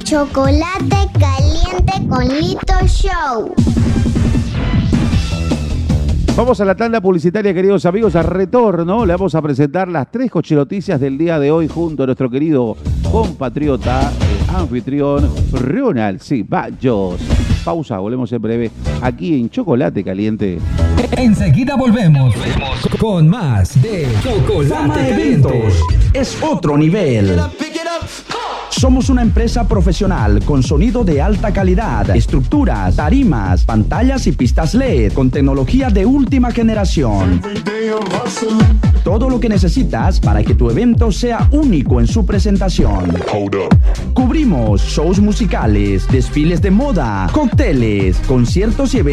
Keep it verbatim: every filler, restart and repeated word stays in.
Chocolate caliente con Lito Show. Vamos a la tanda publicitaria, queridos amigos. A retorno le vamos a presentar las tres cochiloticias del día de hoy junto a nuestro querido compatriota, eh, anfitrión Ronald Ceballos. Pausa, volvemos en breve aquí en Chocolate Caliente. Enseguida volvemos con más de Chocolate Eventos. Es otro nivel. Somos una empresa profesional con sonido de alta calidad, estructuras, tarimas, pantallas y pistas L E D con tecnología de última generación. Todo lo que necesitas para que tu evento sea único en su presentación. Cubrimos shows musicales, desfiles de moda, cócteles, conciertos y eventos